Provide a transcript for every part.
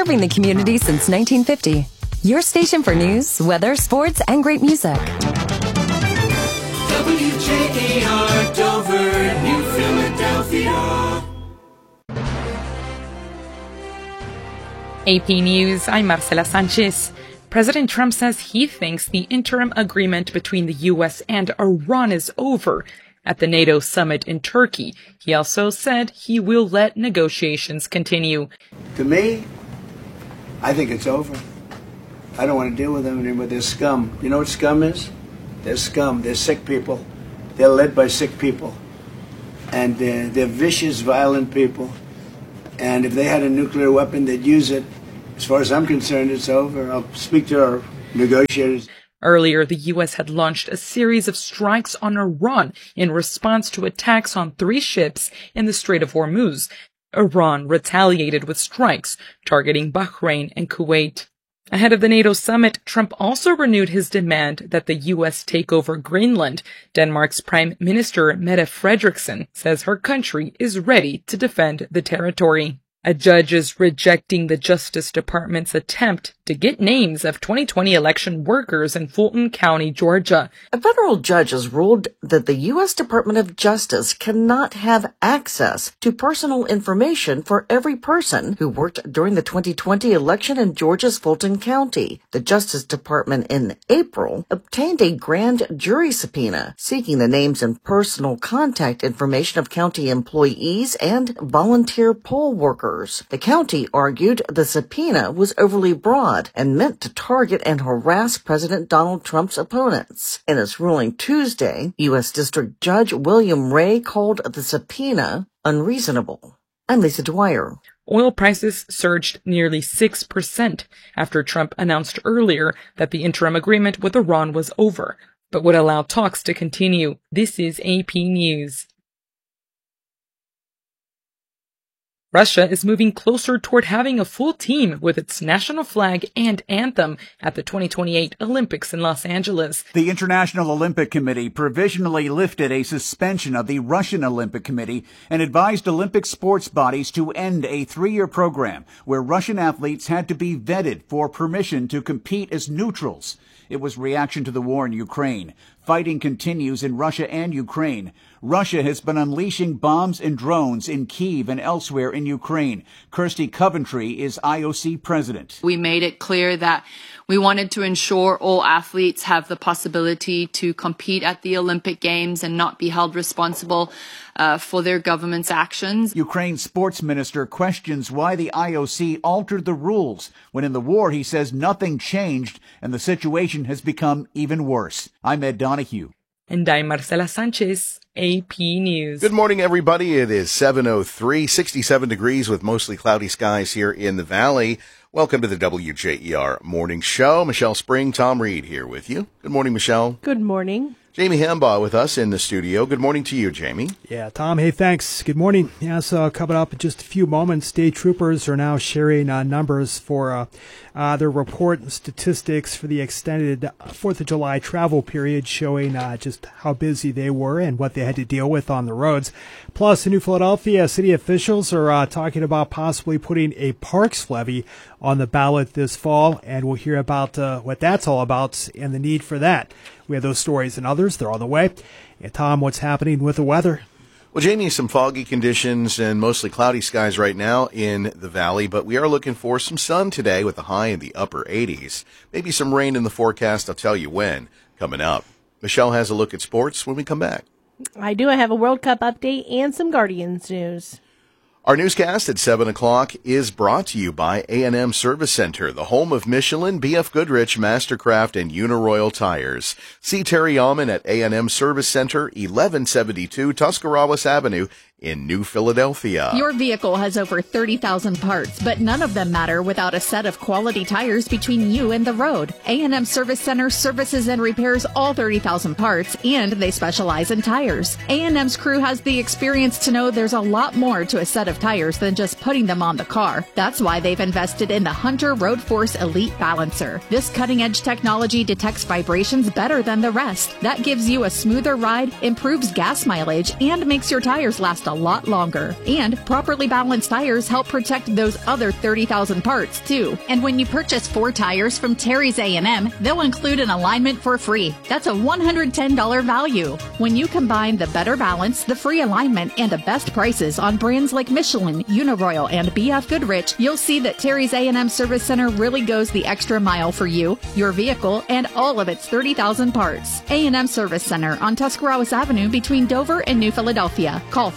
serving the community since 1950. Your station for news, weather, sports, and great music. WJAR Dover, New Philadelphia. AP News, I'm Marcela Sanchez. President Trump says he thinks the interim agreement between the U.S. and Iran is over at the NATO summit in Turkey. He also said he will let negotiations continue. To me, I think it's over. I don't want to deal with them anymore. They're scum. You know what scum is? They're scum. They're sick people. They're led by sick people. And they're vicious, violent people. And if they had a nuclear weapon, they'd use it. As far as I'm concerned, it's over. I'll speak to our negotiators. Earlier, the U.S. had launched a series of strikes on Iran in response to attacks on 3 ships in the Strait of Hormuz. Iran retaliated with strikes targeting Bahrain and Kuwait. Ahead of the NATO summit, Trump also renewed his demand that the U.S. take over Greenland. Denmark's Prime Minister Mette Frederiksen says her country is ready to defend the territory. A judge is rejecting the Justice Department's attempt to get names of 2020 election workers in Fulton County, Georgia. A federal judge has ruled that the U.S. Department of Justice cannot have access to personal information for every person who worked during the 2020 election in Georgia's Fulton County. The Justice Department in April obtained a grand jury subpoena seeking the names and personal contact information of county employees and volunteer poll workers. The county argued the subpoena was overly broad and meant to target and harass President Donald Trump's opponents. In its ruling Tuesday, U.S. District Judge William Ray called the subpoena unreasonable. I'm Lisa Dwyer. Oil prices surged nearly 6% after Trump announced earlier that the interim agreement with Iran was over, but would allow talks to continue. This is AP News. Russia is moving closer toward having a full team with its national flag and anthem at the 2028 Olympics in Los Angeles. The International Olympic Committee provisionally lifted a suspension of the Russian Olympic Committee and advised Olympic sports bodies to end a 3-year program where Russian athletes had to be vetted for permission to compete as neutrals. It was reaction to the war in Ukraine. Fighting continues in Russia and Ukraine. Russia has been unleashing bombs and drones in Kyiv and elsewhere in Ukraine. Kirsty Coventry is IOC president. We made it clear that we wanted to ensure all athletes have the possibility to compete at the Olympic Games and not be held responsible for their government's actions. Ukraine's sports minister questions why the IOC altered the rules when in the war he says nothing changed and the situation has become even worse. I'm Ed Donahue. And I'm Marcela Sanchez, AP News. Good morning, everybody. It is 7:03, 67 degrees with mostly cloudy skies here in the valley. Welcome to the WJER Morning Show. Michelle Spring, Tom Reed here with you. Good morning, Michelle. Good morning. Jamie Hambaugh with us in the studio. Good morning to you, Jamie. Yeah, Tom, hey, thanks. Good morning. Yeah, so coming up in just a few moments, state troopers are now sharing numbers for their report and statistics for the extended 4th of July travel period, showing just how busy they were and what they had to deal with on the roads. Plus, in New Philadelphia, city officials are talking about possibly putting a parks levy on the ballot this fall, and we'll hear about what that's all about and the need for that. We have those stories and others. They're on the way. And Tom, what's happening with the weather? Well, Jamie, some foggy conditions and mostly cloudy skies right now in the valley, but we are looking for some sun today with a high in the upper 80s. Maybe some rain in the forecast. I'll tell you when coming up. Michelle has a look at sports when we come back. I do. I have a World Cup update and some Guardians news. Our newscast at 7 o'clock is brought to you by A&M Service Center, the home of Michelin, B.F. Goodrich, Mastercraft, and Uniroyal Tires. See Terry Alman at A&M Service Center, 1172 Tuscarawas Avenue in New Philadelphia. Your vehicle has over 30,000 parts, but none of them matter without a set of quality tires between you and the road. A&M Service Center services and repairs all 30,000 parts, and they specialize in tires. A&M's crew has the experience to know there's a lot more to a set of tires than just putting them on the car. That's why they've invested in the Hunter Road Force Elite Balancer. This cutting-edge technology detects vibrations better than the rest. That gives you a smoother ride, improves gas mileage, and makes your tires last last a lot longer. And properly balanced tires help protect those other 30,000 parts, too. And when you purchase 4 tires from Terry's A&M, they'll include an alignment for free. That's a $110 value. When you combine the better balance, the free alignment, and the best prices on brands like Michelin, Uniroyal, and BF Goodrich, you'll see that Terry's A&M Service Center really goes the extra mile for you, your vehicle, and all of its 30,000 parts. A&M Service Center on Tuscarawas Avenue between Dover and New Philadelphia. Call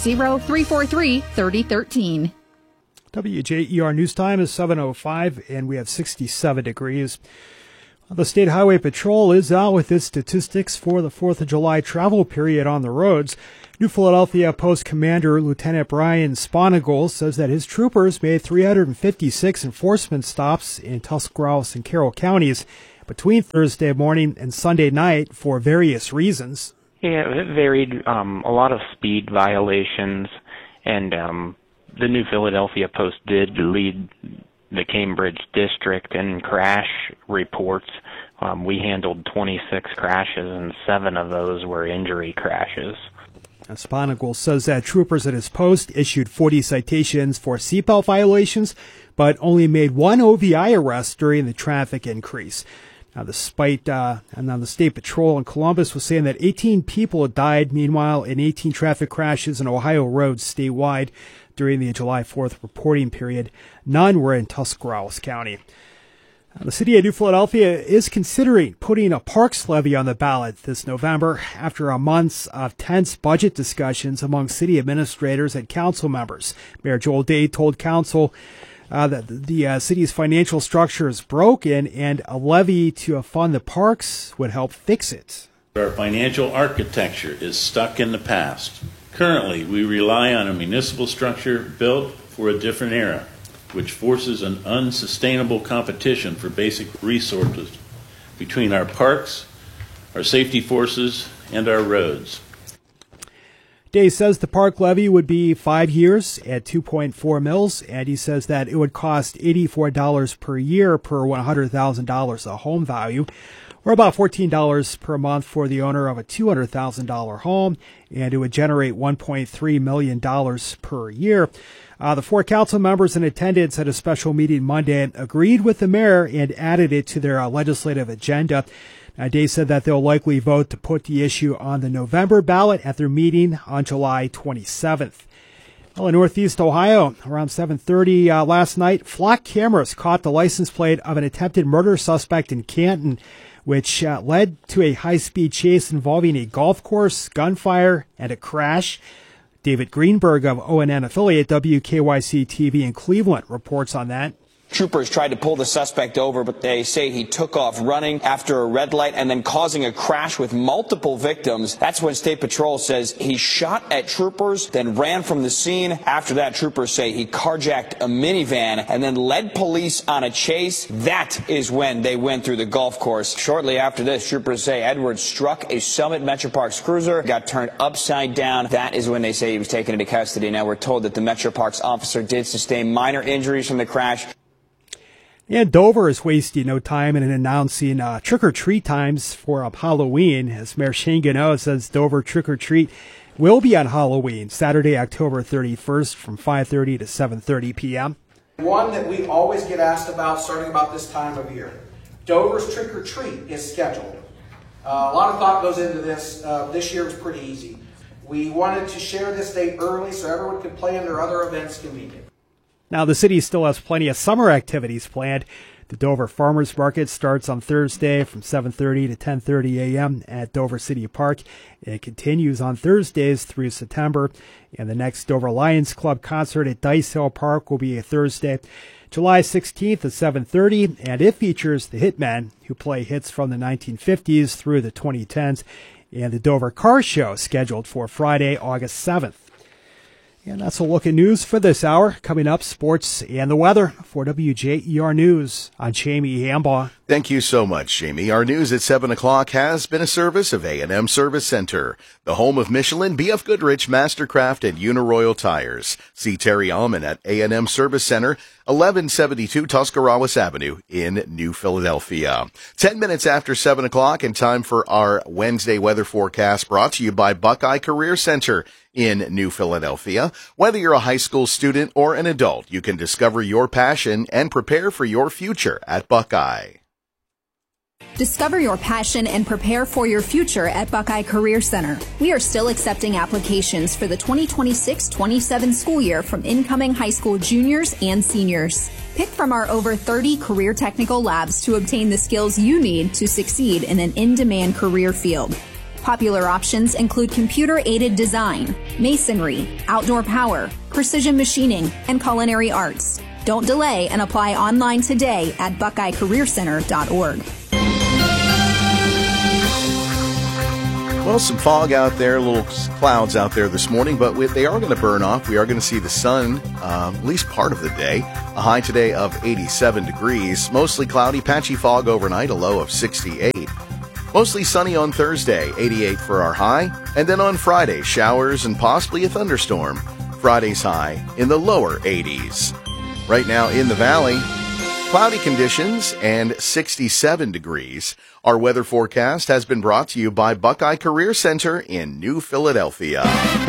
330-343-3013. WJER News Time is 7:05, and we have 67 degrees. The State Highway Patrol is out with its statistics for the 4th of July travel period on the roads. New Philadelphia Post Commander Lieutenant Brian Sponigal says that his troopers made 356 enforcement stops in Tuscarawas and Carroll counties between Thursday morning and Sunday night for various reasons. Yeah, it varied. A lot of speed violations, and the New Philadelphia Post did lead the Cambridge district in crash reports. We handled 26 crashes, and 7 of those were injury crashes. Sponigal says that troopers at his post issued 40 citations for seatbelt violations, but only made 1 OVI arrest during the traffic increase. Now, the State Patrol in Columbus was saying that 18 people had died, meanwhile, in 18 traffic crashes on Ohio roads statewide during the July 4th reporting period. None were in Tuscarawas County. The city of New Philadelphia is considering putting a parks levy on the ballot this November after a month of tense budget discussions among city administrators and council members. Mayor Joel Day told council that the city's financial structure is broken and a levy to fund the parks would help fix it. Our financial architecture is stuck in the past. Currently, we rely on a municipal structure built for a different era, which forces an unsustainable competition for basic resources between our parks, our safety forces, and our roads. Day says the park levy would be 5 years at 2.4 mils, and he says that it would cost $84 per year per $100,000 of home value, or about $14 per month for the owner of a $200,000 home, and it would generate $1.3 million per year. The 4 council members in attendance at a special meeting Monday agreed with the mayor and added it to their legislative agenda. Day said that they'll likely vote to put the issue on the November ballot at their meeting on July 27th. Well, in Northeast Ohio, around 7:30 last night, flock cameras caught the license plate of an attempted murder suspect in Canton, which led to a high-speed chase involving a golf course, gunfire, and a crash. David Greenberg of ONN affiliate WKYC-TV in Cleveland reports on that. Troopers tried to pull the suspect over, but they say he took off running after a red light and then causing a crash with multiple victims. That's when State Patrol says he shot at troopers, then ran from the scene. After that, troopers say he carjacked a minivan and then led police on a chase. That is when they went through the golf course. Shortly after this, troopers say Edwards struck a Summit Metro Parks cruiser, got turned upside down. That is when they say he was taken into custody. Now we're told that the Metro Parks officer did sustain minor injuries from the crash. And Dover is wasting no time in announcing trick-or-treat times for Halloween. As Mayor Shane Gano says, Dover trick-or-treat will be on Halloween, Saturday, October 31st from 5:30 to 7:30 p.m. One that we always get asked about starting about this time of year. Dover's trick-or-treat is scheduled. A lot of thought goes into this. This year was pretty easy. We wanted to share this date early so everyone could plan their other events conveniently. Now, the city still has plenty of summer activities planned. The Dover Farmers Market starts on Thursday from 7:30 to 10:30 a.m. at Dover City Park. It continues on Thursdays through September. And the next Dover Lions Club concert at Dice Hill Park will be a Thursday, July 16th at 7:30. And it features the Hitmen, who play hits from the 1950s through the 2010s. And the Dover Car Show scheduled for Friday, August 7th. And that's a look at news for this hour. Coming up, sports and the weather. For WJER News, I'm Jamie Hambaugh. Thank you so much, Jamie. Our news at 7 o'clock has been a service of A&M Service Center, the home of Michelin, BF Goodrich, Mastercraft, and Uniroyal Tires. See Terry Allman at A&M Service Center, 1172 Tuscarawas Avenue in New Philadelphia. 10 minutes after 7 o'clock and time for our Wednesday weather forecast brought to you by Buckeye Career Center. in New Philadelphia. Whether you're a high school student or an adult, you can discover your passion and prepare for your future at Buckeye. Discover your passion and prepare for your future at Buckeye Career Center. We are still accepting applications for the 2026-27 school year from incoming high school juniors and seniors. Pick from our over 30 career technical labs to obtain the skills you need to succeed in an in-demand career field. Popular options include computer-aided design, masonry, outdoor power, precision machining, and culinary arts. Don't delay and apply online today at buckeyecareercenter.org. Well, some fog out there, little clouds out there this morning, but they are going to burn off. We are going to see the sun at least part of the day. A high today of 87 degrees. Mostly cloudy, patchy fog overnight, a low of 68. Mostly sunny on Thursday, 88 for our high. And then on Friday, showers and possibly a thunderstorm. Friday's high in the lower 80s. Right now in the valley, cloudy conditions and 67 degrees. Our weather forecast has been brought to you by Buckeye Career Center in New Philadelphia.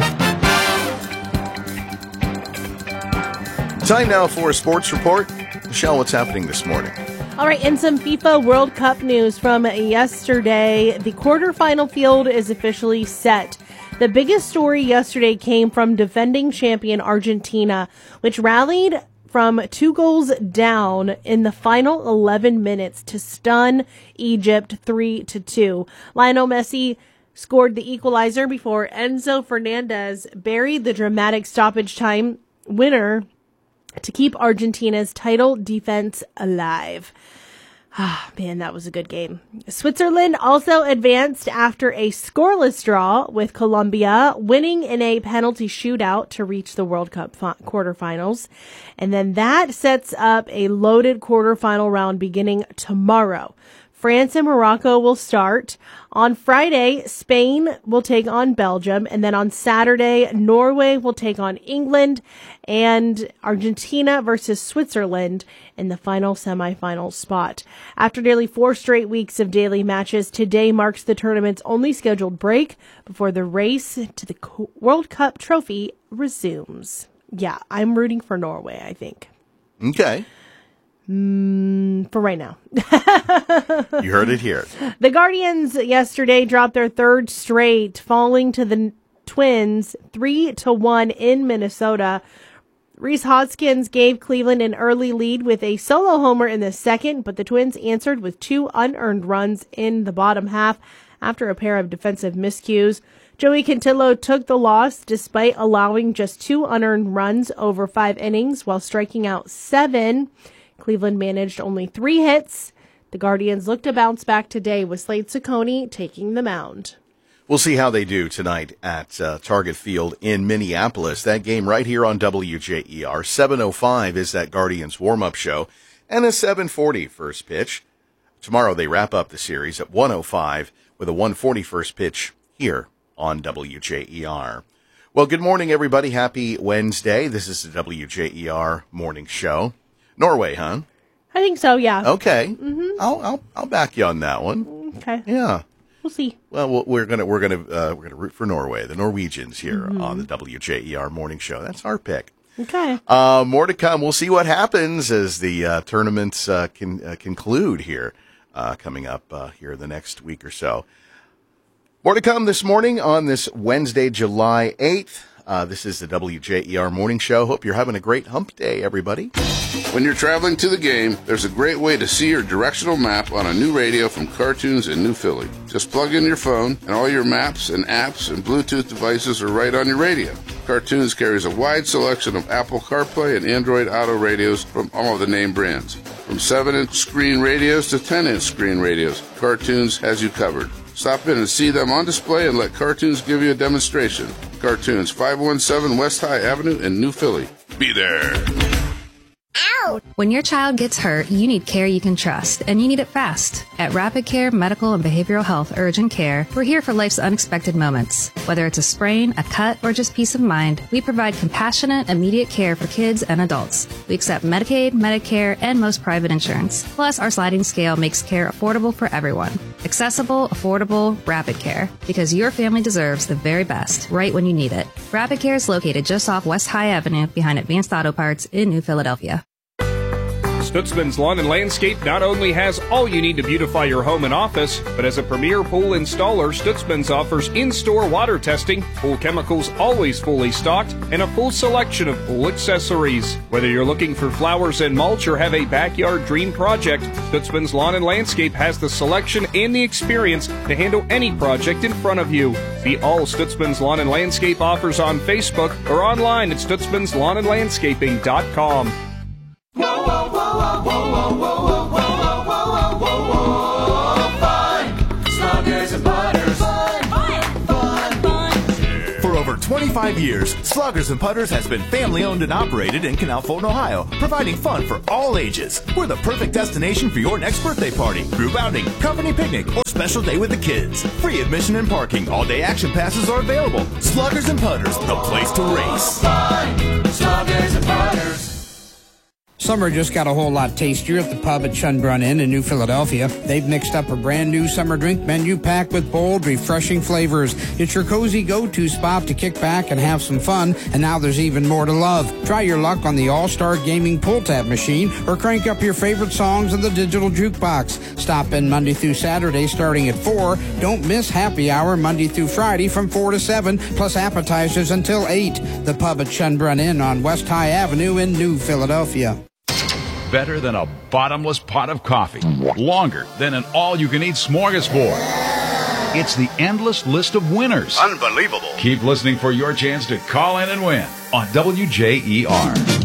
Time now for a sports report. Michelle, what's happening this morning? All right, and some FIFA World Cup news from yesterday. The quarterfinal field is officially set. The biggest story yesterday came from defending champion Argentina, which rallied from 2 goals down in the final 11 minutes to stun Egypt 3-2. Lionel Messi scored the equalizer before Enzo Fernandez buried the dramatic stoppage time winner to keep Argentina's title defense alive. Ah, man, that was a good game. Switzerland also advanced after a scoreless draw with Colombia, winning in a penalty shootout to reach the World Cup quarterfinals. And then that sets up a loaded quarterfinal round beginning tomorrow. France and Morocco will start. On Friday, Spain will take on Belgium. And then on Saturday, Norway will take on England, and Argentina versus Switzerland in the final semifinal spot. After nearly 4 straight weeks of daily matches, today marks the tournament's only scheduled break before the race to the World Cup trophy resumes. Yeah, I'm rooting for Norway, I think. Okay. For right now. You heard it here. The Guardians yesterday dropped their 3rd straight, falling to the Twins 3-1 in Minnesota. Rhys Hoskins gave Cleveland an early lead with a solo homer in the 2nd, but the Twins answered with 2 unearned runs in the bottom half after a pair of defensive miscues. Joey Cantillo took the loss despite allowing just 2 unearned runs over 5 innings while striking out 7. Cleveland managed only 3 hits. The Guardians look to bounce back today with Slade Ciccone taking the mound. We'll see how they do tonight at Target Field in Minneapolis. That game right here on WJER. 7:05 is that Guardians warm-up show, and a 7:40 first pitch. Tomorrow they wrap up the series at 1:05 with a 1:40 first pitch here on WJER. Well, good morning, everybody. Happy Wednesday. This is the WJER morning show. Norway, huh? I think so, yeah. Okay. Mm-hmm. I'll back you on that one. Okay. Yeah. We'll see. Well, we're gonna root for Norway, the Norwegians here on the WJER morning show. That's our pick. Okay. More to come. We'll see what happens as the tournaments conclude here, coming up here the next week or so. More to come this morning on this Wednesday, July 8th. This is the WJER Morning Show. Hope you're having a great hump day, everybody. When you're traveling to the game, there's a great way to see your directional map on a new radio from Cartoons in New Philly. Just plug in your phone, and all your maps and apps and Bluetooth devices are right on your radio. Cartoons carries a wide selection of Apple CarPlay and Android Auto radios from all of the name brands. From 7-inch screen radios to 10-inch screen radios, Cartoons has you covered. Stop in and see them on display and let Cartoons give you a demonstration. Cartoons, 517 West High Avenue in New Philly. Be there. When your child gets hurt, you need care you can trust, and you need it fast. At Rapid Care Medical and Behavioral Health Urgent Care, we're here for life's unexpected moments. Whether it's a sprain, a cut, or just peace of mind, we provide compassionate, immediate care for kids and adults. We accept Medicaid, Medicare, and most private insurance. Plus, our sliding scale makes care affordable for everyone. Accessible, affordable, Rapid Care. Because your family deserves the very best, right when you need it. Rapid Care is located just off West High Avenue behind Advanced Auto Parts in New Philadelphia. Stutzman's Lawn and Landscape not only has all you need to beautify your home and office, but as a premier pool installer, Stutzman's offers in-store water testing, pool chemicals always fully stocked, and a full selection of pool accessories. Whether you're looking for flowers and mulch or have a backyard dream project, Stutzman's Lawn and Landscape has the selection and the experience to handle any project in front of you. See all Stutzman's Lawn and Landscape offers on Facebook or online at stutzmanslawnandlandscaping.com. Whoa, whoa, whoa, whoa, whoa, whoa, whoa, whoa, whoa, whoa, whoa, whoa, fun. Sluggers and Putters. Fun, fun, fun. For over 25 years, Sluggers and Putters has been family-owned and operated in Canal Fulton, Ohio, providing fun for all ages. We're the perfect destination for your next birthday party, group outing, company picnic, or special day with the kids. Free admission and parking. All-day action passes are available. Sluggers and Putters, the place to race. Fun. Sluggers and Putters. Summer just got a whole lot tastier at the pub at Schönbrunn Inn in New Philadelphia. They've mixed up a brand new summer drink menu packed with bold, refreshing flavors. It's your cozy go-to spot to kick back and have some fun, and now there's even more to love. Try your luck on the All-Star Gaming pull-tab machine or crank up your favorite songs in the digital jukebox. Stop in Monday through Saturday starting at 4. Don't miss happy hour Monday through Friday from 4 to 7, plus appetizers until 8. The pub at Schönbrunn Inn on West High Avenue in New Philadelphia. Better than a bottomless pot of coffee. Longer than an all-you-can-eat smorgasbord. It's the endless list of winners. Unbelievable. Keep listening for your chance to call in and win on WJER.